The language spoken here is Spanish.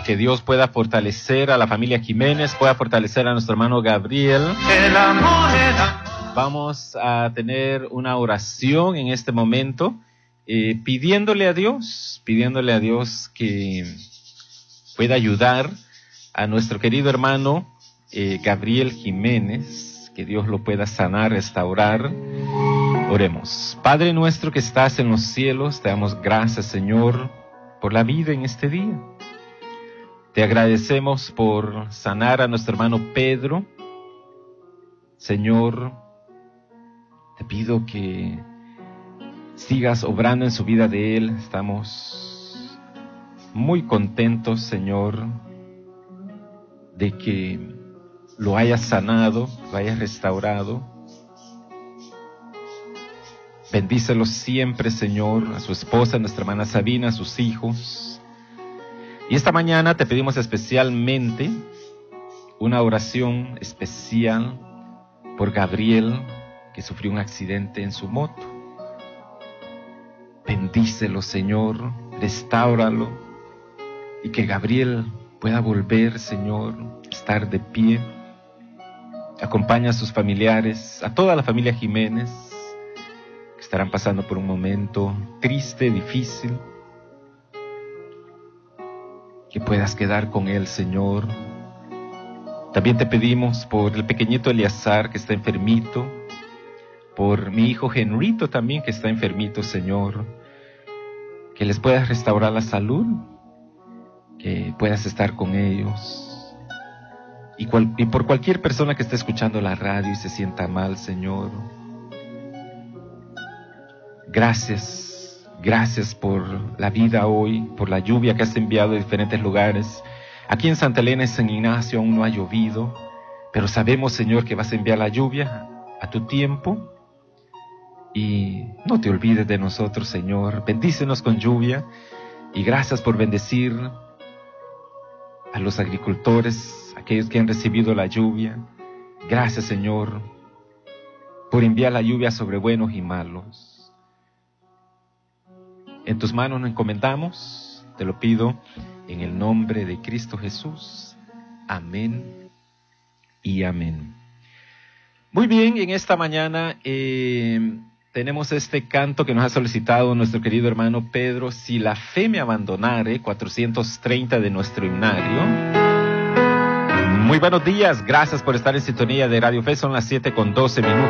que Dios pueda fortalecer a la familia Jiménez, pueda fortalecer a nuestro hermano Gabriel. Vamos a tener una oración en este momento, pidiéndole a Dios que pueda ayudar a nuestro querido hermano Gabriel Jiménez, que Dios lo pueda sanar, restaurar. Oremos. Padre nuestro que estás en los cielos, te damos gracias, Señor, por la vida en este día. Te agradecemos por sanar a nuestro hermano Pedro. Señor, te pido que sigas obrando en su vida de él. Estamos muy contentos, Señor, de que lo hayas sanado, lo hayas restaurado. Bendícelo siempre, Señor, a su esposa, a nuestra hermana Sabina, a sus hijos. Y esta mañana te pedimos especialmente una oración especial por Gabriel, que sufrió un accidente en su moto. Bendícelo, Señor, restáuralo, y que Gabriel pueda volver, Señor, a estar de pie. Acompaña a sus familiares, a toda la familia Jiménez, que estarán pasando por un momento triste, difícil. Que puedas quedar con él, Señor. También te pedimos por el pequeñito Eleazar, que está enfermito, por mi hijo Henrito también, que está enfermito, Señor, que les puedas restaurar la salud, que puedas estar con ellos, y por cualquier persona que esté escuchando la radio y se sienta mal, Señor. Gracias por la vida hoy, por la lluvia que has enviado de diferentes lugares. Aquí en Santa Elena y San Ignacio aún no ha llovido, pero sabemos, Señor, que vas a enviar la lluvia a tu tiempo. Y no te olvides de nosotros, Señor. Bendícenos con lluvia, y gracias por bendecir a los agricultores, aquellos que han recibido la lluvia. Gracias, Señor, por enviar la lluvia sobre buenos y malos. En tus manos nos encomendamos, te lo pido en el nombre de Cristo Jesús. Amén y amén. Muy bien, en esta mañana tenemos este canto que nos ha solicitado nuestro querido hermano Pedro, Si la fe me abandonare, 430 de nuestro himnario. Muy buenos días, gracias por estar en sintonía de Radio Fe, son las 7:12.